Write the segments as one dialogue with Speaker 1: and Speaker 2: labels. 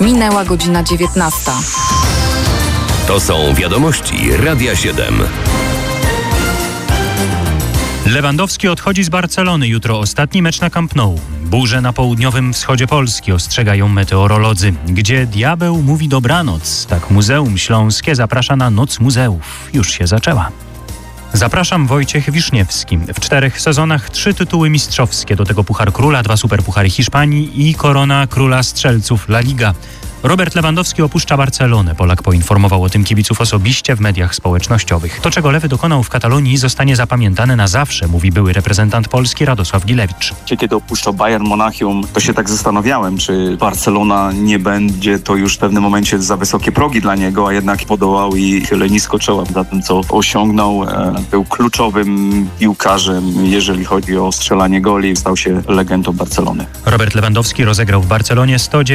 Speaker 1: Minęła godzina 19.
Speaker 2: To są wiadomości Radia 7.
Speaker 3: Lewandowski odchodzi z Barcelony. Jutro ostatni mecz na Camp Nou. Burze na południowym wschodzie Polski ostrzegają meteorolodzy. Gdzie diabeł mówi dobranoc, tak Muzeum Śląskie zaprasza na Noc Muzeów. Już się zaczęła. Zapraszam, Wojciech Wiszniewski. W 4 sezonach 3 tytuły mistrzowskie, do tego Puchar Króla, 2 superpuchary Hiszpanii i korona Króla Strzelców La Liga. Robert Lewandowski opuszcza Barcelonę. Polak poinformował o tym kibiców osobiście w mediach społecznościowych. To, czego Lewy dokonał w Katalonii, zostanie zapamiętane na zawsze, mówi były reprezentant Polski Radosław Gilewicz.
Speaker 4: Kiedy opuszczał Bayern Monachium, to się tak zastanawiałem, czy Barcelona nie będzie to już w pewnym momencie za wysokie progi dla niego, a jednak podołał i chylę nisko czoła za tym, co osiągnął. Był kluczowym piłkarzem, jeżeli chodzi o strzelanie goli. Stał się legendą Barcelony.
Speaker 3: Robert Lewandowski rozegrał w Barcelonie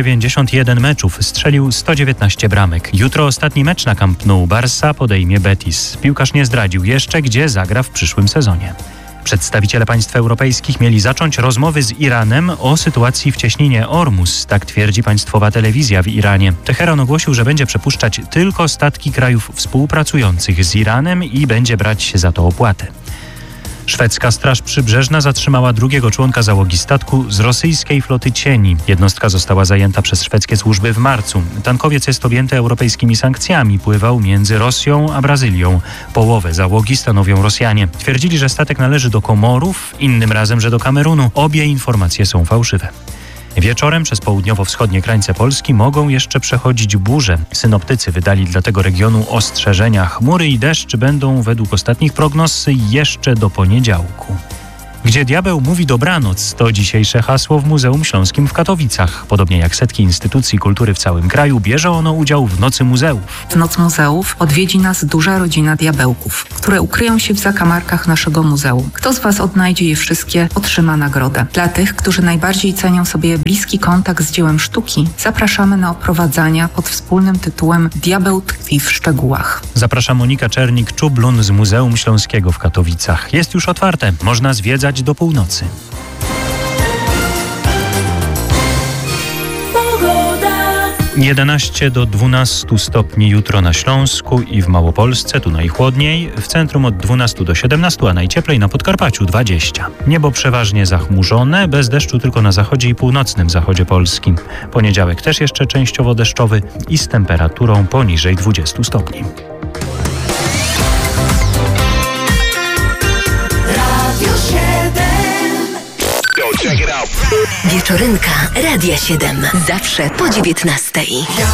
Speaker 3: 191 meczów. Strzelił 119 bramek. Jutro ostatni mecz na Camp Nou. Barça podejmie Betis. Piłkarz nie zdradził jeszcze, gdzie zagra w przyszłym sezonie. Przedstawiciele państw europejskich mieli zacząć rozmowy z Iranem o sytuacji w cieśninie Ormus, tak twierdzi państwowa telewizja w Iranie. Teheran ogłosił, że będzie przepuszczać tylko statki krajów współpracujących z Iranem i będzie brać za to opłatę. Szwedzka Straż Przybrzeżna zatrzymała drugiego członka załogi statku z rosyjskiej floty cieni. Jednostka została zajęta przez szwedzkie służby w marcu. Tankowiec jest objęty europejskimi sankcjami. Pływał między Rosją a Brazylią. Połowę załogi stanowią Rosjanie. Twierdzili, że statek należy do Komorów, innym razem, że do Kamerunu. Obie informacje są fałszywe. Wieczorem przez południowo-wschodnie krańce Polski mogą jeszcze przechodzić burze. Synoptycy wydali dla tego regionu ostrzeżenia. Chmury i deszcz będą według ostatnich prognoz jeszcze do poniedziałku. Gdzie diabeł mówi dobranoc, to dzisiejsze hasło w Muzeum Śląskim w Katowicach. Podobnie jak setki instytucji kultury w całym kraju, bierze ono udział w Nocy Muzeów.
Speaker 5: W Noc Muzeów odwiedzi nas duża rodzina diabełków, które ukryją się w zakamarkach naszego muzeum. Kto z Was odnajdzie je wszystkie, otrzyma nagrodę. Dla tych, którzy najbardziej cenią sobie bliski kontakt z dziełem sztuki, zapraszamy na oprowadzania pod wspólnym tytułem Diabeł tkwi w szczegółach.
Speaker 3: Zaprasza Monika Czernik-Czublun z Muzeum Śląskiego w Katowicach. Jest już otwarte, można zwiedzać do północy. 11 do 12 stopni jutro na Śląsku i w Małopolsce, tu najchłodniej, w centrum od 12 do 17, a najcieplej na Podkarpaciu 20. Niebo przeważnie zachmurzone, bez deszczu tylko na zachodzie i północnym zachodzie Polski. Poniedziałek też jeszcze częściowo deszczowy i z temperaturą poniżej 20 stopni.
Speaker 2: Wieczorynka Radia 7. Zawsze po 19:00.